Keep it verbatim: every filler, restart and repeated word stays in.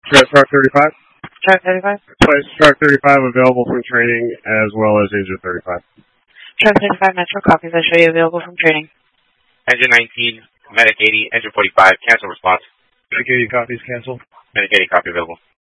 Shark thirty-five? Shark thirty-five? Shark thirty-five available from training as well as Engine thirty-five. Shark thirty-five Metro copies. I show you available from training. Engine nineteen, Medic eighty, Engine forty-five, cancel response. Medic eighty copies, cancel. Medic eighty copy available.